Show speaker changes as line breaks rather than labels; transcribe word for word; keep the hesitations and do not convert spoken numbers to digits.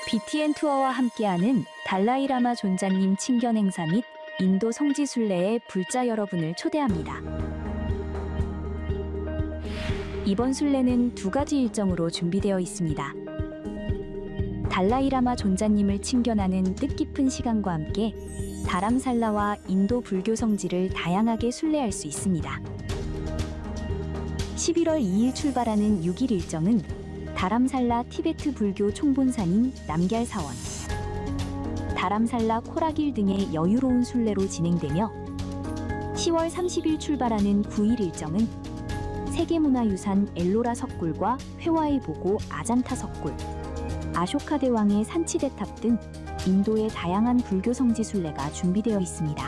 비티엔 투어와 함께하는 달라이라마 존자님 친견 행사 및 인도 성지 순례에 불자 여러분을 초대합니다. 이번 순례는 두 가지 일정으로 준비되어 있습니다. 달라이라마 존자님을 친견하는 뜻깊은 시간과 함께 다람살라와 인도 불교 성지를 다양하게 순례할 수 있습니다. 십일월 이일 출발하는 육 일 일정은 다람살라 티베트 불교 총본산인 남걀사원, 다람살라 코라길 등의 여유로운 순례로 진행되며 시월 삼십일 출발하는 구 일 일정은 세계문화유산 엘로라 석굴과 회화의 보고 아잔타 석굴, 아쇼카 대왕의 산치대탑 등 인도의 다양한 불교 성지 순례가 준비되어 있습니다.